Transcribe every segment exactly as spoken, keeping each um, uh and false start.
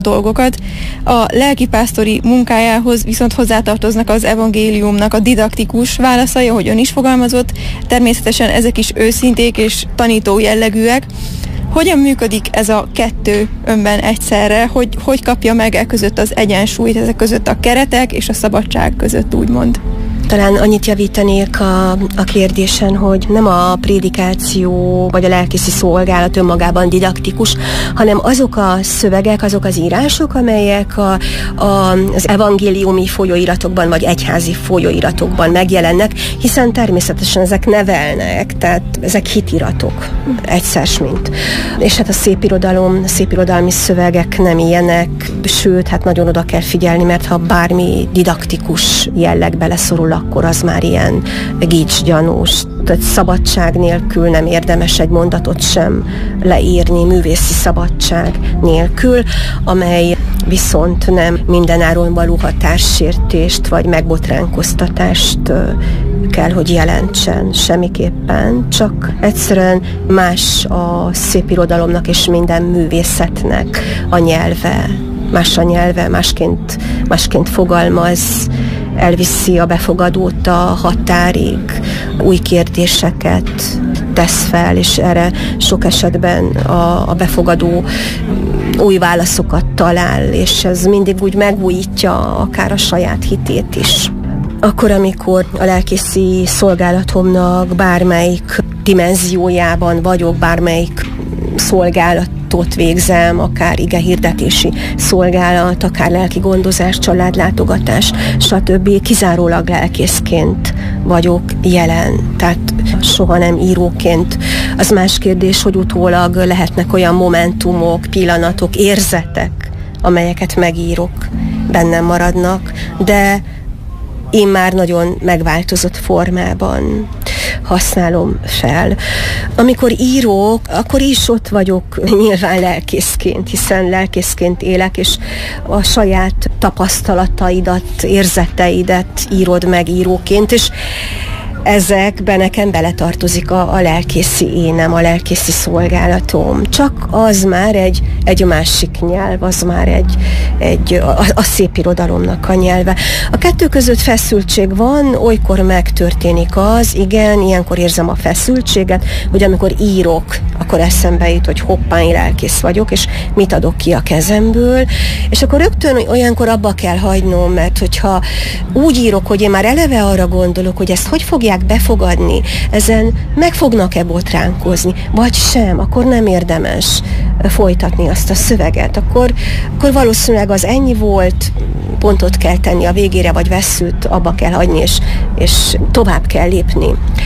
dolgokat. A lelkipásztori munkájához viszont hozzátartoznak az evangéliumnak a didaktikus válaszai, ahogy ön is fogalmazott. Természetesen ezek is őszinték és tanító jellegűek. Hogyan működik ez a kettő önben egyszerre? Hogy, hogy kapja meg e között az egyensúlyt, ezek között a keretek és a szabadság között, úgymond? Talán annyit javítanék a, a kérdésen, hogy nem a prédikáció vagy a lelkészi szolgálat önmagában didaktikus, hanem azok a szövegek, azok az írások, amelyek a, a, az evangéliumi folyóiratokban vagy egyházi folyóiratokban megjelennek, hiszen természetesen ezek nevelnek, tehát ezek hitiratok, egyszer mint. És hát a szépirodalom, a szépirodalmi szövegek nem ilyenek, sőt, hát nagyon oda kell figyelni, mert ha bármi didaktikus jelleg beleszorul, akkor az már ilyen gicsgyanús. Tehát szabadság nélkül nem érdemes egy mondatot sem leírni, művészi szabadság nélkül, amely viszont nem mindenáron való határsértést vagy megbotránkoztatást kell, hogy jelentsen semmiképpen, csak egyszerűen más a szépirodalomnak és minden művészetnek a nyelve, más a nyelve, másként, másként fogalmaz, elviszi a befogadót a határig, új kérdéseket tesz fel, és erre sok esetben a, a befogadó új válaszokat talál, és ez mindig úgy megújítja akár a saját hitét is. Akkor, amikor a lelkészi szolgálatomnak bármelyik dimenziójában vagyok, bármelyik szolgálatot végzem, akár igehirdetési szolgálat, akár lelki gondozás, családlátogatás, stb. Kizárólag lelkészként vagyok jelen, tehát soha nem íróként. Az más kérdés, hogy utólag lehetnek olyan momentumok, pillanatok, érzetek, amelyeket megírok, bennem maradnak, de én már nagyon megváltozott formában használom fel. Amikor írok, akkor is ott vagyok nyilván lelkészként, hiszen lelkészként élek, és a saját tapasztalataidat, érzeteidet írod meg íróként, és ezekben nekem beletartozik a, a lelkészi énem, a lelkészi szolgálatom. Csak az már egy, egy másik nyelv, az már egy, egy a, a szépirodalomnak a nyelve. A kettő között feszültség van, olykor megtörténik az, igen, ilyenkor érzem a feszültséget, hogy amikor írok, akkor eszembe jut, hogy hoppá, én lelkész vagyok, és mit adok ki a kezemből, és akkor rögtön olyankor abba kell hagynom, mert hogyha úgy írok, hogy én már eleve arra gondolok, hogy ezt hogy fogják befogadni, ezen meg fognak-e botránkozni, vagy sem, akkor nem érdemes folytatni azt a szöveget. Akkor, akkor valószínűleg az ennyi volt, pontot kell tenni a végére, vagy vesszőt abba kell hagyni, és, és tovább kell lépni.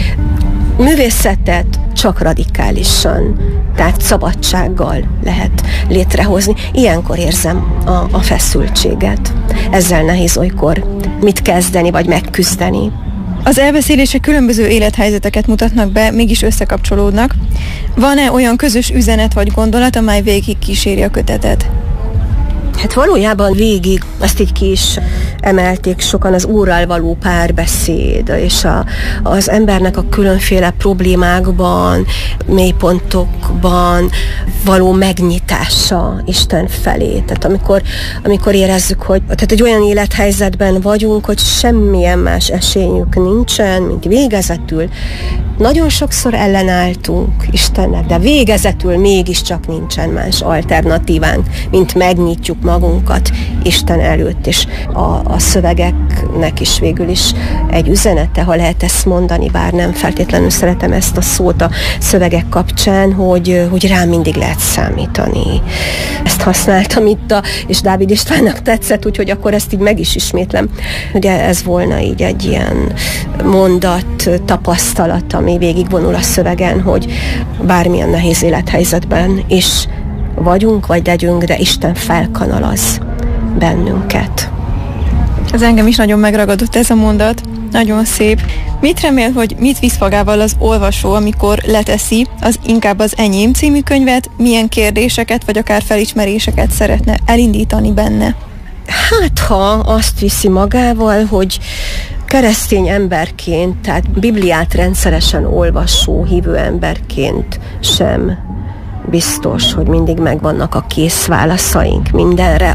Művészetet csak radikálisan, tehát szabadsággal lehet létrehozni. Ilyenkor érzem a, a feszültséget. Ezzel nehéz olykor mit kezdeni, vagy megküzdeni. Az elbeszélések különböző élethelyzeteket mutatnak be, mégis összekapcsolódnak. Van-e olyan közös üzenet vagy gondolat, amely végig kíséri a kötetet? Hát valójában végig, azt így ki is emelték sokan, az Úrral való párbeszéd, és a, az embernek a különféle problémákban, mélypontokban való megnyitása Isten felé. Tehát amikor, amikor érezzük, hogy tehát egy olyan élethelyzetben vagyunk, hogy semmilyen más esélyünk nincsen, mint végezetül. Nagyon sokszor ellenálltunk Istennek, de végezetül mégiscsak nincsen más alternatívánk, mint megnyitjuk magunkat Isten előtt, és a, a szövegeknek is végül is egy üzenete, ha lehet ezt mondani, bár nem feltétlenül szeretem ezt a szót a szövegek kapcsán, hogy, hogy rám mindig lehet számítani. Ezt használtam itt, a, és Dávid Istvánnak tetszett, úgyhogy akkor ezt így meg is ismétlem. Ugye ez volna így egy ilyen mondat, tapasztalat, ami végigvonul a szövegen, hogy bármilyen nehéz élethelyzetben is vagyunk, vagy legyünk, de Isten felkanalaz bennünket. Ez engem is nagyon megragadott ez a mondat. Nagyon szép. Mit remél, hogy mit visz magával az olvasó, amikor leteszi az Inkább az enyém című könyvet, milyen kérdéseket, vagy akár felismeréseket szeretne elindítani benne? Hát, ha azt viszi magával, hogy keresztény emberként, tehát Bibliát rendszeresen olvasó, hívő emberként sem biztos, hogy mindig megvannak a kész válaszaink mindenre,